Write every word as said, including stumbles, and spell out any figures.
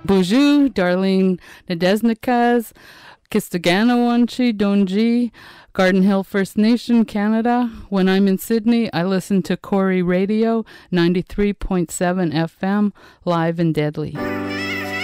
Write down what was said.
Bonjour, Darlene Nadezhnikas, Kistaganawanchi, Donji, Garden Hill First Nation, Canada. When I'm in Sydney, I listen to Corey Radio, ninety-three point seven F M, live and deadly.